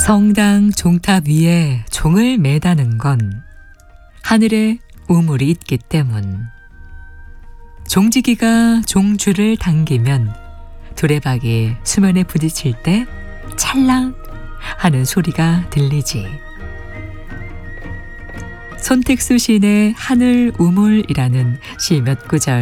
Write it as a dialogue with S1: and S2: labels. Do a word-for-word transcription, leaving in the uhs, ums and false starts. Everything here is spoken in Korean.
S1: 성당 종탑 위에 종을 매다는 건 하늘에 우물이 있기 때문. 종지기가 종줄을 당기면 두레박이 수면에 부딪힐 때 찰랑 하는 소리가 들리지. 손택수 시인의 하늘 우물이라는 시 몇 구절